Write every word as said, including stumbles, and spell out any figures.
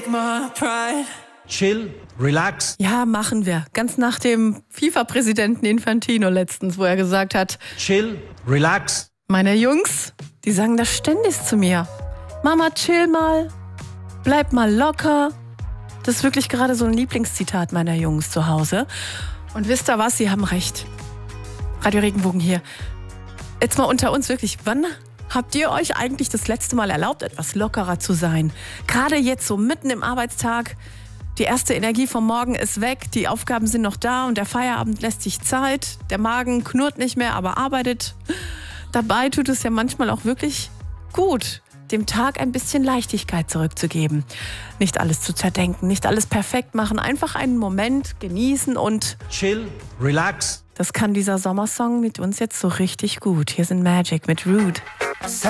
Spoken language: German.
Chill, relax. Ja, machen wir. Ganz nach dem FIFA-Präsidenten Infantino letztens, wo er gesagt hat, Chill, relax. Meine Jungs, die sagen das ständig zu mir. Mama, chill mal, bleib mal locker. Das ist wirklich gerade so ein Lieblingszitat meiner Jungs zu Hause. Und wisst ihr was, sie haben recht. Radio Regenbogen hier. Jetzt mal unter uns wirklich, wann habt ihr euch eigentlich das letzte Mal erlaubt, etwas lockerer zu sein? Gerade jetzt so mitten im Arbeitstag. Die erste Energie vom Morgen ist weg, die Aufgaben sind noch da und der Feierabend lässt sich Zeit. Der Magen knurrt nicht mehr, aber arbeitet. Dabei tut es ja manchmal auch wirklich gut, dem Tag ein bisschen Leichtigkeit zurückzugeben. Nicht alles zu zerdenken, nicht alles perfekt machen, einfach einen Moment genießen und Chill, relax. das kann dieser Sommersong mit uns jetzt so richtig gut. Hier sind Magic mit Rude.